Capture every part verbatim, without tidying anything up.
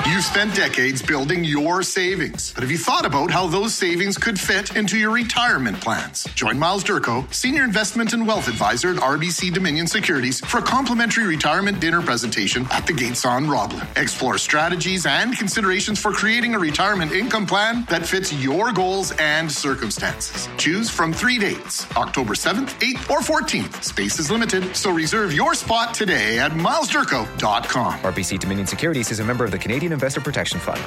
You've spent decades building your savings, but have you thought about how those savings could fit into your retirement plans? Join Miles Durko, Senior Investment and Wealth Advisor at R B C Dominion Securities, for a complimentary retirement dinner presentation at the Gates on Roblin. Explore strategies and considerations for creating a retirement income plan that fits your goals and circumstances. Choose from three dates, October seventh, eighth, or fourteenth. Space is limited, so reserve your spot today at miles durko dot com. R B C Dominion Securities is a member of the Canadian Investor Protection Fund.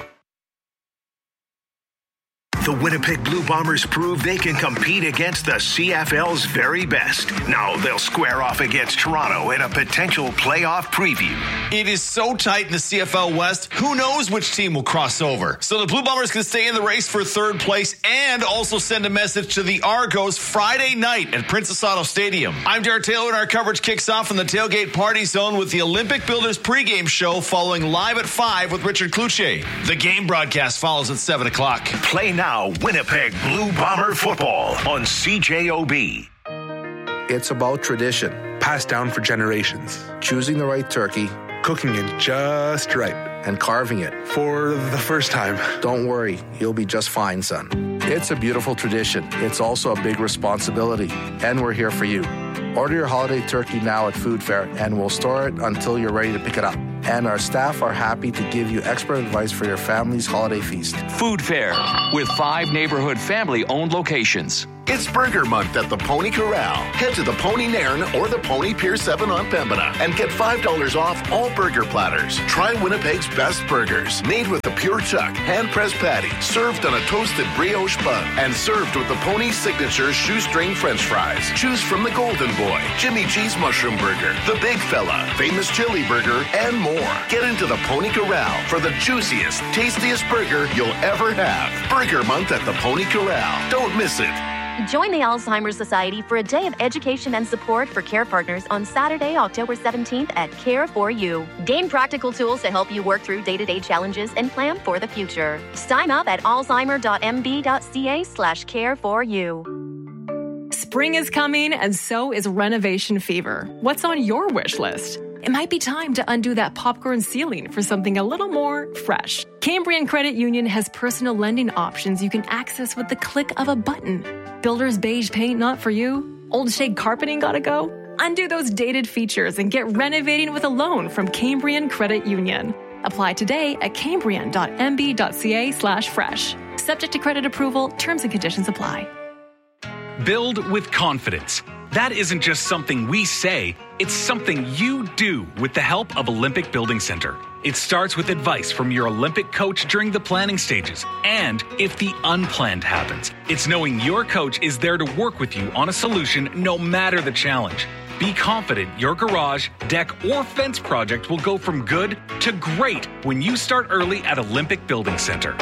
The Winnipeg Blue Bombers prove they can compete against the C F L's very best. Now they'll square off against Toronto in a potential playoff preview. It is so tight in the C F L West, who knows which team will cross over. So the Blue Bombers can stay in the race for third place and also send a message to the Argos Friday night at Princess Auto Stadium. I'm Jared Taylor, and our coverage kicks off in the Tailgate Party Zone with the Olympic Builders pregame show following live at five with Richard Cloutier. The game broadcast follows at seven o'clock. Play now. Winnipeg Blue Bomber football on C J O B. It's about tradition, passed down for generations. Choosing the right turkey, cooking it just right, and carving it for the first time. Don't worry, you'll be just fine, son. It's a beautiful tradition. It's also a big responsibility, and we're here for you. Order your holiday turkey now at Food Fair, and we'll store it until you're ready to pick it up. And our staff are happy to give you expert advice for your family's holiday feast. Food Fair, with five neighborhood family-owned locations. It's Burger Month at the Pony Corral. Head to the Pony Nairn or the Pony Pier seven on Pembina and get five dollars off all burger platters. Try Winnipeg's best burgers, made with a pure chuck, hand-pressed patty, served on a toasted brioche bun, and served with the Pony Signature shoestring French fries. Choose from the Golden Boy, Jimmy G's Mushroom Burger, the Big Fella, Famous Chili Burger, and more. Get into the Pony Corral for the juiciest, tastiest burger you'll ever have. Burger Month at the Pony Corral. Don't miss it. Join the Alzheimer's Society for a day of education and support for care partners on Saturday, October seventeenth at Care for You. Gain practical tools to help you work through day-to-day challenges and plan for the future. Sign up at alzheimer.mb.ca slash care for you. Spring is coming, and so is renovation fever. What's on your wish list? It might be time to undo that popcorn ceiling for something a little more fresh. Cambrian Credit Union has personal lending options you can access with the click of a button. Builder's beige paint not for you? Old shade carpeting gotta go? Undo those dated features and get renovating with a loan from Cambrian Credit Union. Apply today at cambrian.mb.ca slash fresh. Subject to credit approval, terms and conditions apply. Build with confidence. That isn't just something we say, it's something you do with the help of Olympic Building Center. It starts with advice from your Olympic coach during the planning stages. And if the unplanned happens, it's knowing your coach is there to work with you on a solution no matter the challenge. Be confident your garage, deck, or fence project will go from good to great when you start early at Olympic Building Center.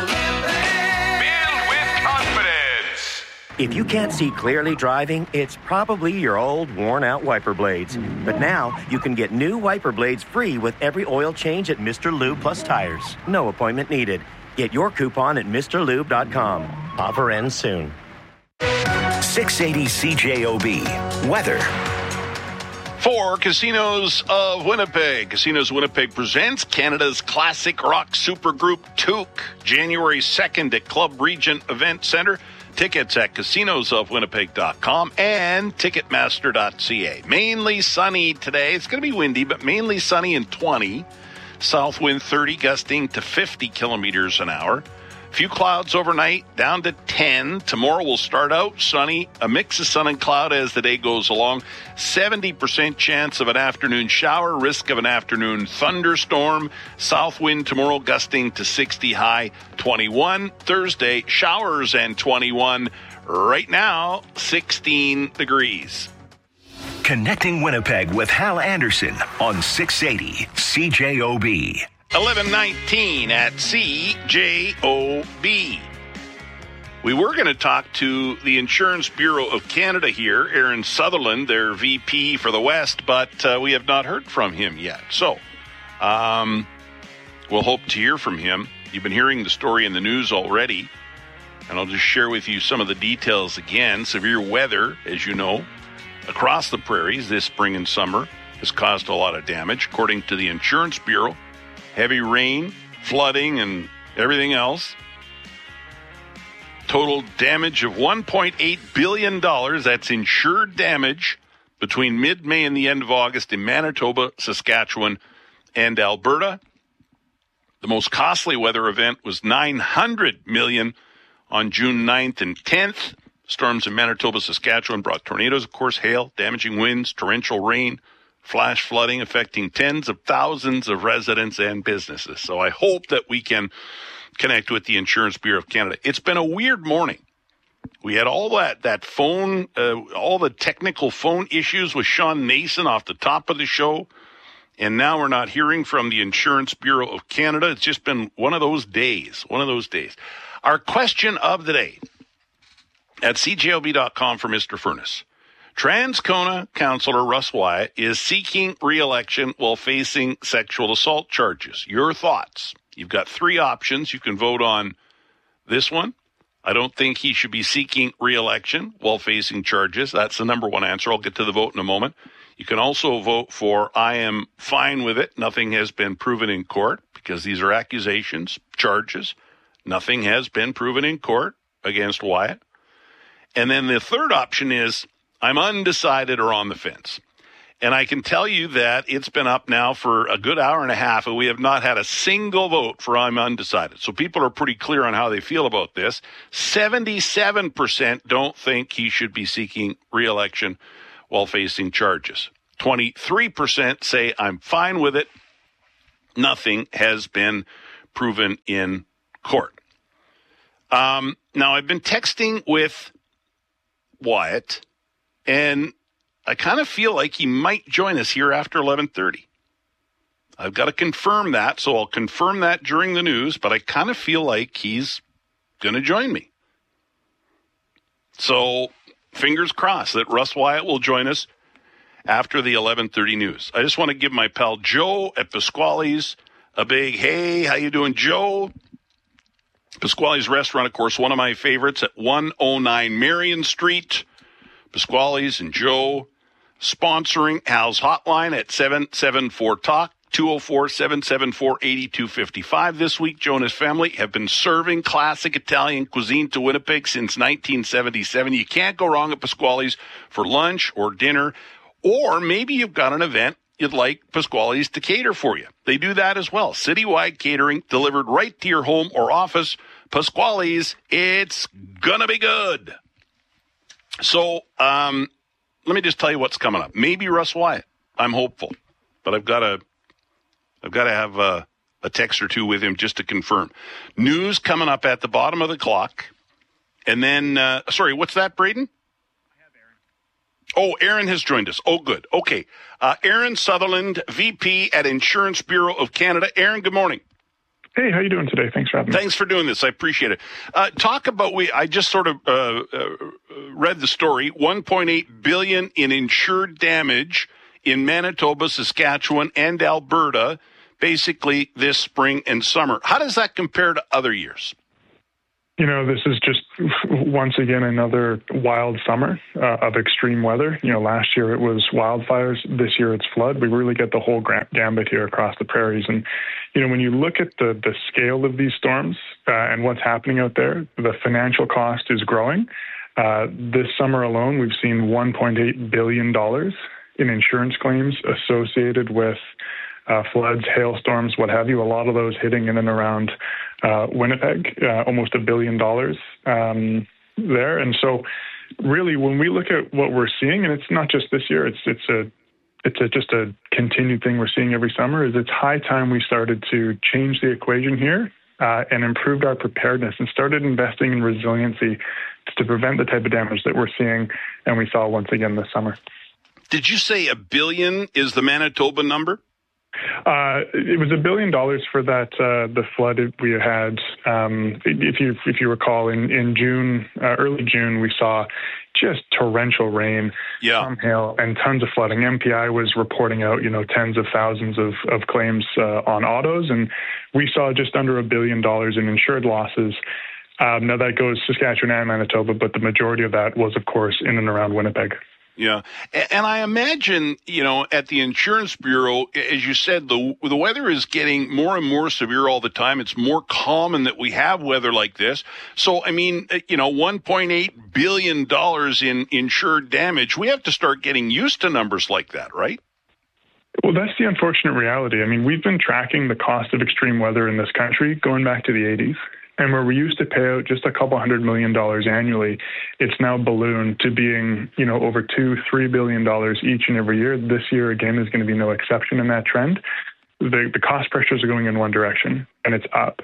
If you can't see clearly driving, it's probably your old, worn-out wiper blades. But now, you can get new wiper blades free with every oil change at Mister Lube Plus Tires. No appointment needed. Get your coupon at Mr Lube dot com. Offer ends soon. six eighty C J O B. Weather. For Casinos of Winnipeg, Casinos Winnipeg presents Canada's classic rock supergroup Toque, January second at Club Regent Event Centre. Tickets at casinos of winnipeg dot com and ticketmaster dot c a. Mainly sunny today. It's going to be windy, but mainly sunny and twenty. South wind thirty, gusting to fifty kilometers an hour. Few clouds overnight, down to ten. Tomorrow will start out sunny, a mix of sun and cloud as the day goes along. seventy percent chance of an afternoon shower, risk of an afternoon thunderstorm. South wind tomorrow gusting to sixty, high twenty-one. Thursday, showers and twenty-one. Right now, sixteen degrees. Connecting Winnipeg with Hal Anderson on six eighty C J O B. eleven nineteen at C J O B. We were going to talk to the Insurance Bureau of Canada here, Aaron Sutherland, their V P for the West, but uh, we have not heard from him yet. So um, we'll hope to hear from him. You've been hearing the story in the news already, and I'll just share with you some of the details again. Severe weather, as you know, across the prairies this spring and summer has caused a lot of damage. According to the Insurance Bureau, heavy rain, flooding and everything else. Total damage of one point eight billion dollars. That's insured damage between mid-May and the end of August in Manitoba, Saskatchewan, and Alberta. The most costly weather event was nine hundred million dollars on June ninth and tenth. Storms in Manitoba, Saskatchewan brought tornadoes, of course, hail, damaging winds, torrential rain, flash flooding affecting tens of thousands of residents and businesses. So I hope that we can connect with the Insurance Bureau of Canada. It's been a weird morning. We had all that, that phone, uh, all the technical phone issues with Sean Nason off the top of the show. And now we're not hearing from the Insurance Bureau of Canada. It's just been one of those days, one of those days. Our question of the day at C J O B dot com for Mister Furness. Transcona Councillor Russ Wyatt is seeking re-election while facing sexual assault charges. Your thoughts? You've got three options. You can vote on this one. I don't think he should be seeking re-election while facing charges. That's the number one answer. I'll get to the vote in a moment. You can also vote for I am fine with it. Nothing has been proven in court, because these are accusations, charges. Nothing has been proven in court against Wyatt. And then the third option is I'm undecided or on the fence. And I can tell you that it's been up now for a good hour and a half, and we have not had a single vote for I'm undecided. So people are pretty clear on how they feel about this. seventy-seven percent don't think he should be seeking re-election while facing charges. twenty-three percent say I'm fine with it. Nothing has been proven in court. Um, now, I've been texting with Wyatt, and I kind of feel like he might join us here after eleven thirty. I've got to confirm that, so I'll confirm that during the news, but I kind of feel like he's going to join me. So, fingers crossed that Russ Wyatt will join us after the eleven thirty news. I just want to give my pal Joe at Pasquale's a big hey. How you doing, Joe? Pasquale's Restaurant, of course, one of my favorites at one oh nine Marion Street. Pasquale's and Joe sponsoring Hal's Hotline at seven seven four talk, two oh four, seven seven four, eight two five five. This week, Joe and his family have been serving classic Italian cuisine to Winnipeg since nineteen seventy-seven. You can't go wrong at Pasquale's for lunch or dinner, or maybe you've got an event you'd like Pasquale's to cater for you. They do that as well. Citywide catering delivered right to your home or office. Pasquale's, it's gonna be good. So, um, let me just tell you what's coming up. Maybe Russ Wyatt. I'm hopeful, but I've got to, I've got to have a, a text or two with him just to confirm. News coming up at the bottom of the clock, and then, uh, sorry, what's that, Braden? Oh, Aaron has joined us. Oh, good. Okay. Uh, Aaron Sutherland, V P at Insurance Bureau of Canada. Aaron, good morning. Hey, how you doing today? Thanks for having me. Thanks for doing this. I appreciate it. Uh, talk about, we. I just sort of uh, uh, read the story, one point eight billion dollars in insured damage in Manitoba, Saskatchewan, and Alberta, basically this spring and summer. How does that compare to other years? You know, this is just, once again, another wild summer uh, of extreme weather. You know, last year it was wildfires. This year it's flood. We really get the whole gambit here across the prairies. And, you know, when you look at the, the scale of these storms uh, and what's happening out there, the financial cost is growing. Uh, this summer alone, we've seen one point eight billion dollars in insurance claims associated with Uh, floods, hailstorms, what have you, a lot of those hitting in and around uh, Winnipeg, uh, almost a billion dollars um, there. And so really when we look at what we're seeing, and it's not just this year, it's it's a it's a, just a continued thing we're seeing every summer, is it's high time we started to change the equation here uh, and improved our preparedness and started investing in resiliency to prevent the type of damage that we're seeing and we saw once again this summer. Did you say a billion is the Manitoba number? Uh, it was a billion dollars for that uh, the flood we had. Um, if you if you recall, in in June, uh, early June, we saw just torrential rain, yeah. some hail, and tons of flooding. M P I was reporting out, you know, tens of thousands of of claims uh, on autos, and we saw just under a billion dollars in insured losses. Um, now that goes Saskatchewan and Manitoba, but the majority of that was, of course, in and around Winnipeg. Yeah. And I imagine, you know, at the Insurance Bureau, as you said, the the weather is getting more and more severe all the time. It's more common that we have weather like this. So, I mean, you know, one point eight billion dollars in insured damage. We have to start getting used to numbers like that, right? Well, that's the unfortunate reality. I mean, we've been tracking the cost of extreme weather in this country going back to the eighties. And where we used to pay out just a couple hundred million dollars annually, it's now ballooned to being, you know, over two, three billion dollars each and every year. This year, again, is going to be no exception in that trend. The, the cost pressures are going in one direction, and it's up.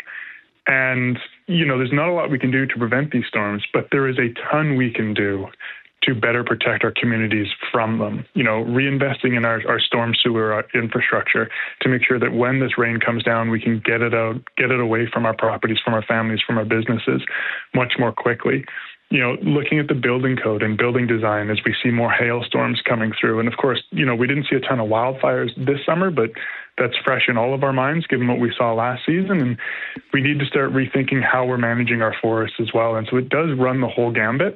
And, you know, there's not a lot we can do to prevent these storms, but there is a ton we can do to better protect our communities from them. You know, reinvesting in our, our storm sewer infrastructure to make sure that when this rain comes down, we can get it out, get it away from our properties, from our families, from our businesses much more quickly. You know, looking at the building code and building design as we see more hailstorms coming through. And of course, you know, we didn't see a ton of wildfires this summer, but that's fresh in all of our minds, given what we saw last season. And we need to start rethinking how we're managing our forests as well. And so it does run the whole gambit.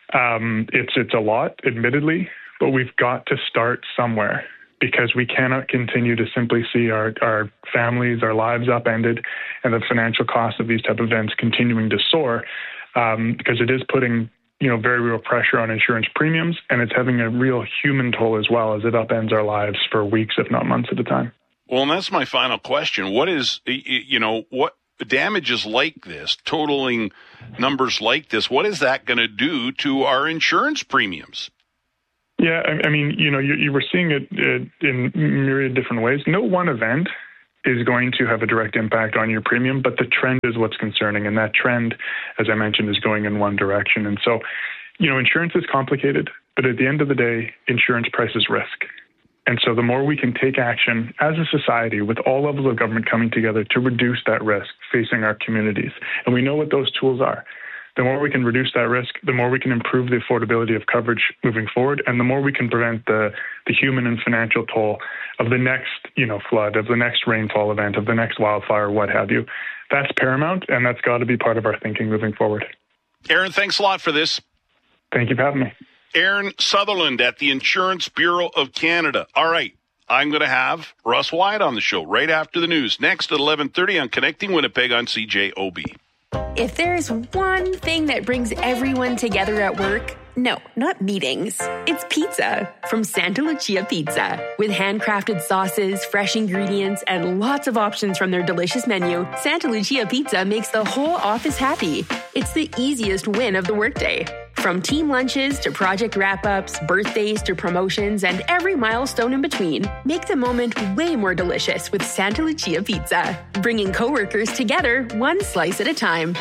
Um, it's it's a lot, admittedly, but we've got to start somewhere because we cannot continue to simply see our, our families, our lives upended, and the financial costs of these type of events continuing to soar um, because it is putting, you know, very real pressure on insurance premiums, and it's having a real human toll as well as it upends our lives for weeks, if not months at a time. Well, and that's my final question. What is, you know, what damages like this, totaling numbers like this, what is that going to do to our insurance premiums? Yeah, I, I mean, you know, you, you were seeing it, it in myriad different ways. No one event is going to have a direct impact on your premium, but the trend is what's concerning. And that trend, as I mentioned, is going in one direction. And so, you know, insurance is complicated, but at the end of the day, insurance prices risk. And so the more we can take action as a society with all levels of government coming together to reduce that risk facing our communities, and we know what those tools are, the more we can reduce that risk, the more we can improve the affordability of coverage moving forward, and the more we can prevent the, the human and financial toll of the next, you know, flood, of the next rainfall event, of the next wildfire, what have you. That's paramount, and that's got to be part of our thinking moving forward. Aaron, thanks a lot for this. Thank you for having me. Aaron Sutherland at the Insurance Bureau of Canada. All right, I'm going to have Russ Wyatt on the show right after the news. Next at eleven thirty on Connecting Winnipeg on C J O B. If there's one thing that brings everyone together at work, no, not meetings. It's pizza from Santa Lucia Pizza. With handcrafted sauces, fresh ingredients, and lots of options from their delicious menu, Santa Lucia Pizza makes the whole office happy. It's the easiest win of the workday. From team lunches to project wrap-ups, birthdays to promotions, and every milestone in between, make the moment way more delicious with Santa Lucia Pizza. Bringing coworkers together one slice at a time.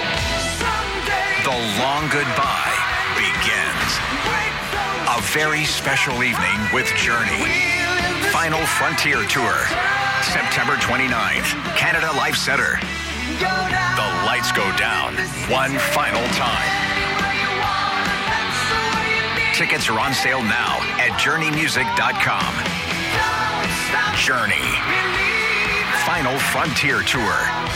The long goodbye begins. A very special evening with Journey. Final Frontier Tour. September twenty-ninth, Canada Life Centre. The lights go down one final time. Tickets are on sale now at journey music dot com. Journey. Final Frontier Tour.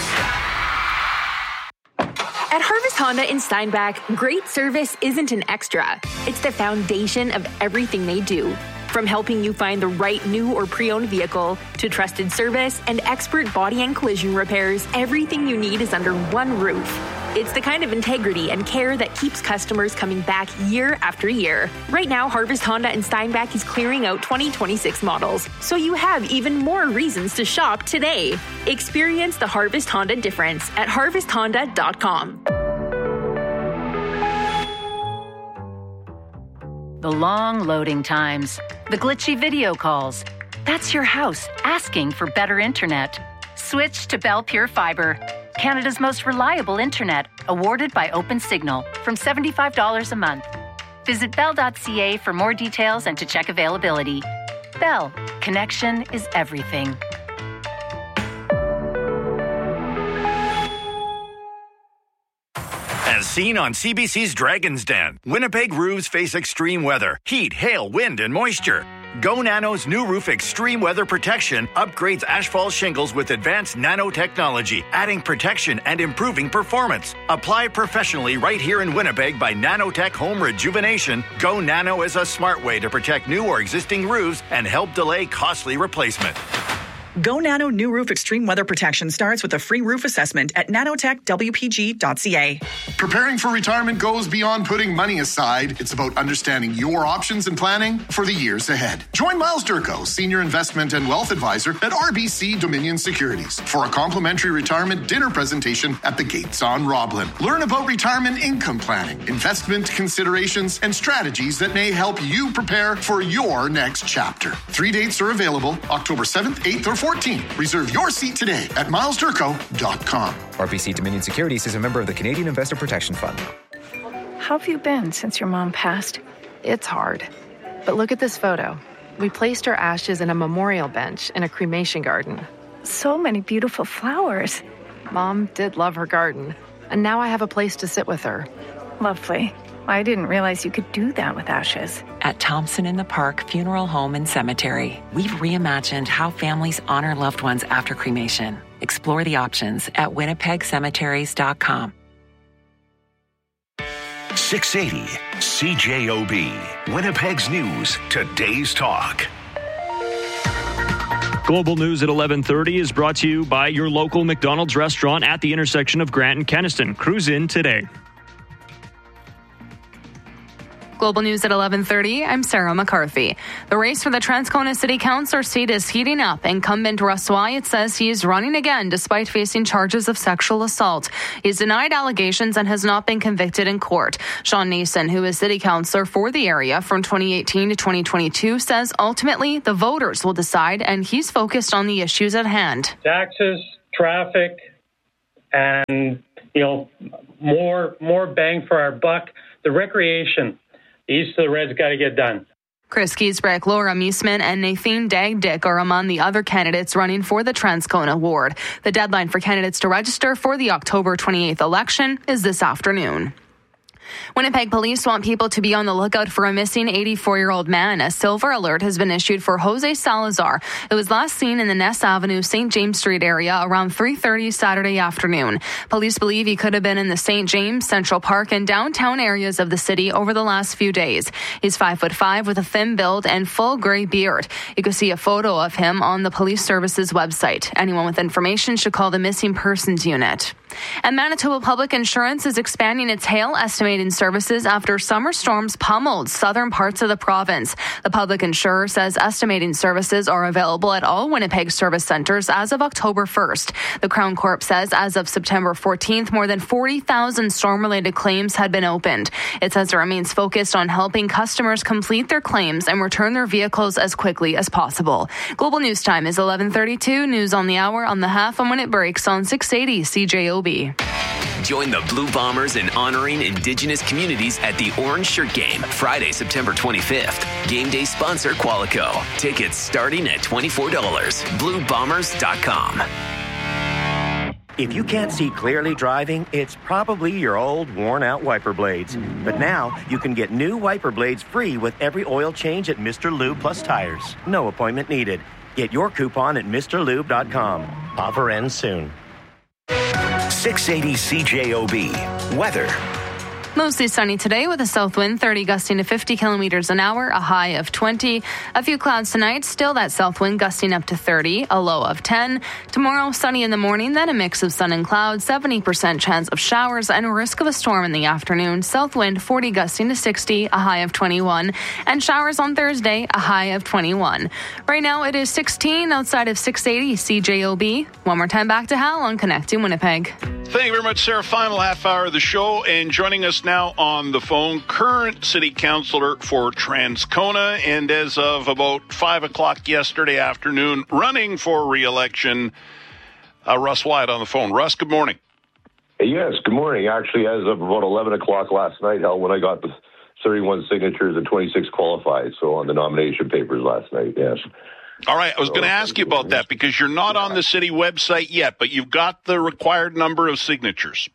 At Harvest Honda in Steinbach, great service isn't an extra. It's the foundation of everything they do. From helping you find the right new or pre-owned vehicle to trusted service and expert body and collision repairs, everything you need is under one roof. It's the kind of integrity and care that keeps customers coming back year after year. Right now, Harvest Honda in Steinbach is clearing out twenty twenty-six models, so you have even more reasons to shop today. Experience the Harvest Honda difference at harvest honda dot com. The long loading times, the glitchy video calls. That's your house asking for better internet. Switch to Bell Pure Fiber, Canada's most reliable internet, awarded by OpenSignal, from seventy-five dollars a month. Visit bell dot c a for more details and to check availability. Bell, connection is everything. As seen on C B C's Dragon's Den, Winnipeg roofs face extreme weather, heat, hail, wind, and moisture. Go Nano's new roof extreme weather protection upgrades asphalt shingles with advanced nanotechnology, adding protection and improving performance. Applied professionally right here in Winnipeg by Nanotech Home Rejuvenation, Go Nano is a smart way to protect new or existing roofs and help delay costly replacement. Go Nano New Roof Extreme Weather Protection starts with a free roof assessment at nanotech w p g dot c a. Preparing for retirement goes beyond putting money aside. It's about understanding your options and planning for the years ahead. Join Miles Durko, Senior Investment and Wealth Advisor at R B C Dominion Securities, for a complimentary retirement dinner presentation at the Gates on Roblin. Learn about retirement income planning, investment considerations, and strategies that may help you prepare for your next chapter. Three dates are available, October seventh, eighth, or fourteenth. Reserve your seat today at miles durko dot com. R B C Dominion Securities is a member of the Canadian Investor Protection Fund. How have you been since your mom passed? It's hard. But look at this photo. We placed her ashes in a memorial bench in a cremation garden. So many beautiful flowers. Mom did love her garden, and now I have a place to sit with her. Lovely. I didn't realize you could do that with ashes. At Thompson in the Park Funeral Home and Cemetery, we've reimagined how families honor loved ones after cremation. Explore the options at winnipeg cemeteries dot com. six eighty C J O B, Winnipeg's News, today's talk. Global News at eleven thirty is brought to you by your local McDonald's restaurant at the intersection of Grant and Kenaston. Cruise in today. Global News at eleven thirty, I'm Sarah McCarthy. The race for the Transcona City Councillor seat is heating up. Incumbent Russ Wyatt says he is running again despite facing charges of sexual assault. He's denied allegations and has not been convicted in court. Sean Nason, who is city councillor for the area from twenty eighteen to twenty twenty-two, says ultimately the voters will decide, and he's focused on the issues at hand. Taxes, traffic, and, you know, more, more bang for our buck. The recreation. The East of the Reds got to get done. Chris Giesbrecht, Laura Meisman, and Nathan Dagdick are among the other candidates running for the Transcona ward. The deadline for candidates to register for the October twenty-eighth election is this afternoon. Winnipeg police want people to be on the lookout for a missing eighty-four-year-old man. A silver alert has been issued for Jose Salazar. It was last seen in the Ness Avenue, Saint James Street area around three thirty Saturday afternoon. Police believe he could have been in the Saint James, Central Park, and downtown areas of the city over the last few days. He's five foot five with a thin build and full gray beard. You can see a photo of him on the police services website. Anyone with information should call the missing persons unit. And Manitoba Public Insurance is expanding its hail estimating services after summer storms pummeled southern parts of the province. The public insurer says estimating services are available at all Winnipeg service centers as of October first. The Crown Corp says as of September fourteenth, more than forty thousand storm-related claims had been opened. It says it remains focused on helping customers complete their claims and return their vehicles as quickly as possible. Global News Time is eleven thirty-two. News on the hour on the half and when it breaks on six eighty C J O B. Join the Blue Bombers in honoring Indigenous communities at the Orange Shirt Game, Friday, September twenty-fifth. Game day sponsor Qualico. Tickets starting at twenty-four dollars. blue bombers dot com. If you can't see clearly driving, it's probably your old, worn-out wiper blades. But now, you can get new wiper blades free with every oil change at Mister Lube Plus Tires. No appointment needed. Get your coupon at mr lube dot com. Offer ends soon. six eighty C J O B. Weather. Mostly sunny today with a south wind thirty gusting to fifty kilometers an hour, a high of twenty. A few clouds tonight, still that south wind gusting up to thirty, a low of ten. Tomorrow, sunny in the morning, then a mix of sun and clouds, seventy percent chance of showers and a risk of a storm in the afternoon. South wind forty gusting to sixty, a high of twenty-one. And showers on Thursday, a high of twenty-one. Right now it is sixteen outside of six eighty C J O B. One more time back to Hal on Connecting Winnipeg. Thank you very much, Sarah. Final half hour of the show, and joining us now on the phone, current city councillor for Transcona, and as of about five o'clock yesterday afternoon, running for re-election, uh, Russ Wyatt on the phone. Russ, good morning. Yes, good morning. Actually, as of about eleven o'clock last night, Hal, when I got the thirty-one signatures and twenty-six qualified, so on the nomination papers last night, yes. All right, I was going to ask you about that because you're not on the city website yet, but you've got the required number of signatures.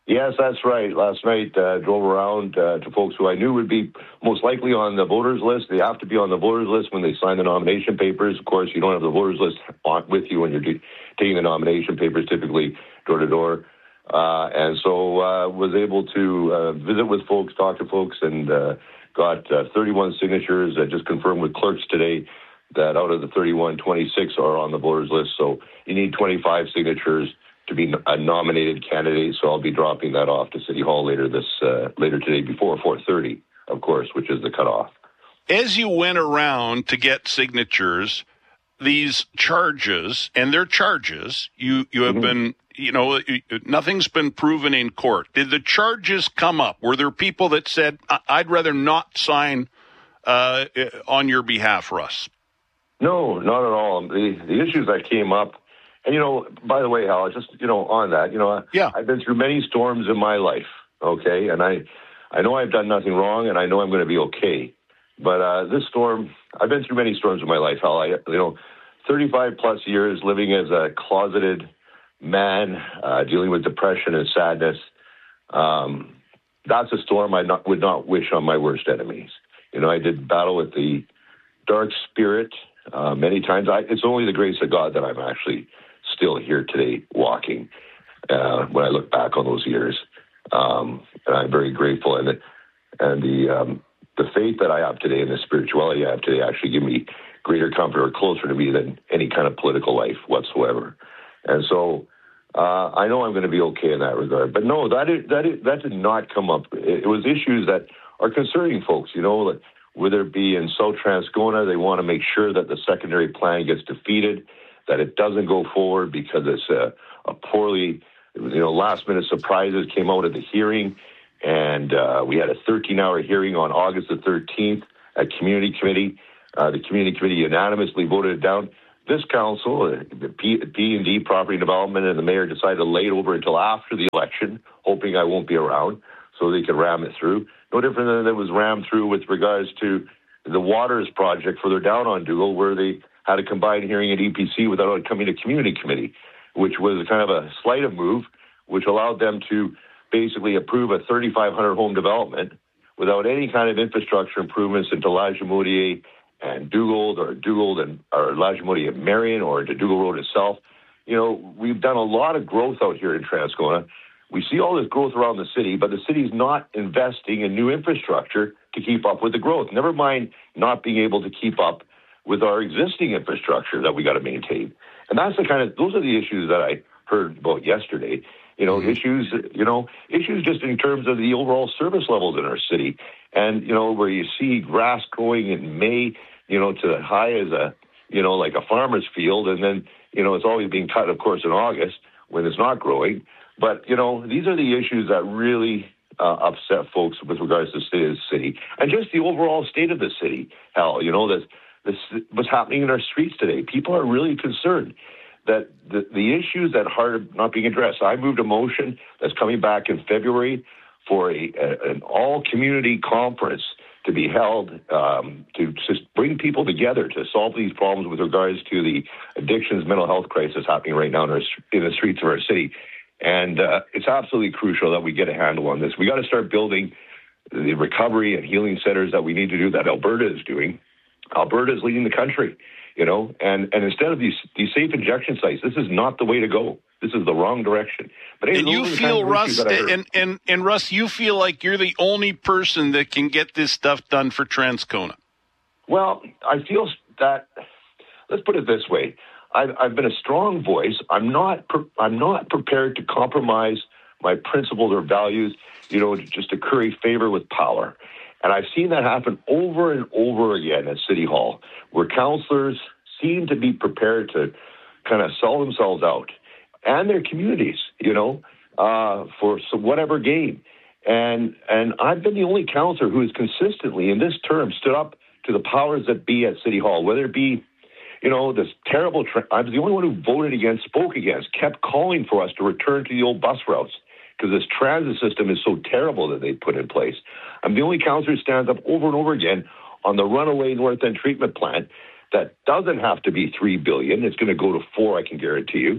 Yes, that's right. Last night, uh, drove around uh, to folks who I knew would be most likely on the voters list. They have to be on the voters list when they sign the nomination papers. Of course, you don't have the voters list on, with you when you're do, taking the nomination papers, typically door to door. Uh, and so uh, was able to uh, visit with folks, talk to folks, and uh, got uh, thirty-one signatures. I just confirmed with clerks today that out of the thirty-one, twenty-six are on the voters list. So you need twenty-five signatures to be a nominated candidate. So I'll be dropping that off to City Hall later this uh, later today before four thirty, of course, which is the cutoff. As you went around to get signatures, these charges, and they're charges, you, you have mm-hmm. been, you know, nothing's been proven in court. Did the charges come up? Were there people that said, I'd rather not sign uh, on your behalf, Russ? No, not at all. The, the issues that came up, and, you know, by the way, Hal, just, you know, on that, you know, yeah. I've been through many storms in my life, okay? And I, I know I've done nothing wrong, and I know I'm going to be okay. But uh, this storm, I've been through many storms in my life, Hal. I, you know, thirty-five plus years living as a closeted man, uh, dealing with depression and sadness. Um, that's a storm I not, would not wish on my worst enemies. You know, I did battle with the dark spirit uh, many times. I, it's only the grace of God that I'm actually still here today walking uh, when I look back on those years. Um, and I'm very grateful. And the, and the, um, the faith that I have today and the spirituality I have today actually give me greater comfort or closer to me than any kind of political life whatsoever. And so uh, I know I'm going to be okay in that regard. But no, that is, that is, that did not come up. It, it was issues that are concerning folks, you know, like whether it be in South Transcona, they want to make sure that the secondary plan gets defeated, that it doesn't go forward because it's a, a poorly, you know, last-minute surprises came out at the hearing, and uh, we had a thirteen-hour hearing on August the thirteenth at Community Committee. Uh, the Community Committee unanimously voted it down. This council, uh, the P and D, Property Development, and the mayor decided to lay it over until after the election, hoping I won't be around, so they could ram it through. No different than it was rammed through with regards to the Waters project further down on Dougal, where they had a combined hearing at E P C without it coming to Community Committee, which was kind of a sleight of move, which allowed them to basically approve a thirty-five hundred home development without any kind of infrastructure improvements into Lagimodiere and Dougal, or Dougal and or Lagimodiere and Marion, or into Dougal Road itself. You know, we've done a lot of growth out here in Transcona. We see all this growth around the city, but the city's not investing in new infrastructure to keep up with the growth. Never mind not being able to keep up with our existing infrastructure that we got to maintain. And that's the kind of, those are the issues that I heard about yesterday. You know, mm-hmm. issues, you know, issues just in terms of the overall service levels in our city. And, you know, where you see grass growing in May, you know, to high as a, you know, like a farmer's field. And then, you know, it's always being cut, of course, in August when it's not growing. But, you know, these are the issues that really uh, upset folks with regards to the state of the city and just the overall state of the city. Hell, you know, this, this, what's happening in our streets today. People are really concerned that the, the issues that are not being addressed. I moved a motion that's coming back in February for a, a an all-community conference to be held um, to just bring people together to solve these problems with regards to the addictions, mental health crisis happening right now in, our, in the streets of our city. And uh, it's absolutely crucial that we get a handle on this. We got to start building the recovery and healing centers that we need to do, that Alberta is doing. Alberta is leading the country, you know, and, and instead of these these safe injection sites, this is not the way to go. This is the wrong direction. But and you feel, Russ, and, and, and Russ, you feel like you're the only person that can get this stuff done for Transcona. Well, I feel that, let's put it this way. I've, I've been a strong voice. I'm not. Pre- I'm not prepared to compromise my principles or values, you know, just to curry favor with power. And I've seen that happen over and over again at City Hall, where councillors seem to be prepared to kind of sell themselves out and their communities, you know, uh, for some whatever gain. And and I've been the only councillor who has consistently, in this term, stood up to the powers that be at City Hall, whether it be, you know, this terrible, tra- I was the only one who voted against, spoke against, kept calling for us to return to the old bus routes because this transit system is so terrible that they put in place. I'm the only councillor who stands up over and over again on the runaway North End treatment plant that doesn't have to be three billion dollars. It's going to go to four, I can guarantee you.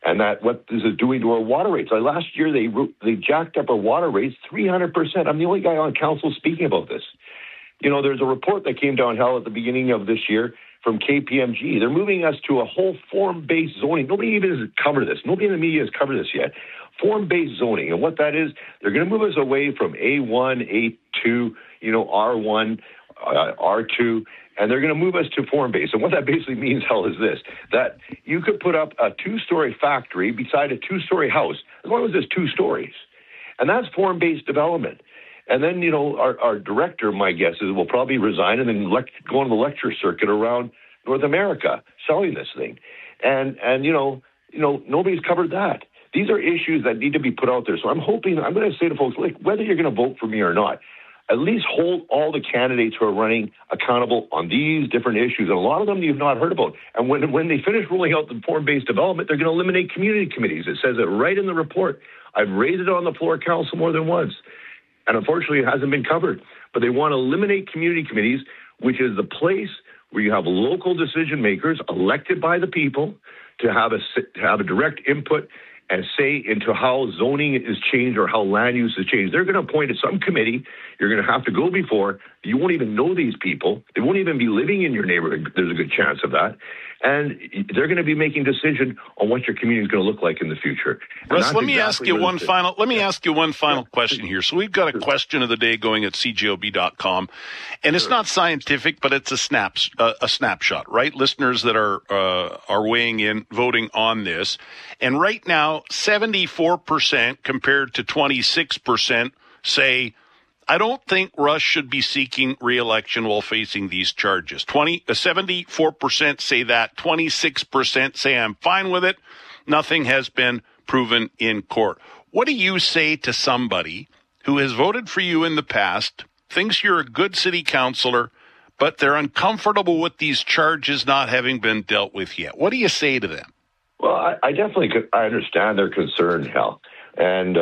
and that what this is doing to our water rates. Like last year, they they jacked up our water rates three hundred percent. I'm the only guy on council speaking about this. You know, there's a report that came down hell at the beginning of this year from K P M G. They're moving us to a whole form-based zoning. Nobody even has covered this. Nobody in the media has covered this yet. Form-based zoning. And what that is, they're going to move us away from A one, A two, you know, R one, uh, R two, and they're going to move us to form-based. And what that basically means, hell, is this, that you could put up a two-story factory beside a two-story house, as long as there's two stories. And that's form-based development. And then, you know, our, our director, my guess is, will probably resign and then lect- go on the lecture circuit around North America selling this thing. And, and you know, you know, nobody's covered that. These are issues that need to be put out there. So I'm hoping, I'm going to say to folks, like, whether you're going to vote for me or not, at least hold all the candidates who are running accountable on these different issues. And a lot of them you've not heard about. And when, when they finish rolling out the form-based development, they're going to eliminate community committees. It says it right in the report. I've raised it on the floor of council more than once. And unfortunately, it hasn't been covered. But they want to eliminate community committees, which is the place where you have local decision makers elected by the people to have a to have a direct input and say into how zoning is changed or how land use is changed. They're going to appoint some committee. You're going to have to go before. You won't even know these people. They won't even be living in your neighborhood. There's a good chance of that. And they're going to be making decision on what your community is going to look like in the future. Russ, let me exactly ask you one final. Let me yeah. ask you one final yeah. question here. So we've got a sure. question of the day going at C J O B dot com, and it's sure. not scientific, but it's a snaps uh, a snapshot, right? Listeners that are uh, are weighing in, voting on this, and right now, seventy-four percent compared to twenty-six percent say, I don't think Russ should be seeking re-election while facing these charges. twenty, seventy-four percent say that. twenty-six percent say I'm fine with it. Nothing has been proven in court. What do you say to somebody who has voted for you in the past, thinks you're a good city councillor, but they're uncomfortable with these charges not having been dealt with yet? What do you say to them? Well, I, I definitely could, I understand their concern, Hal. And, uh,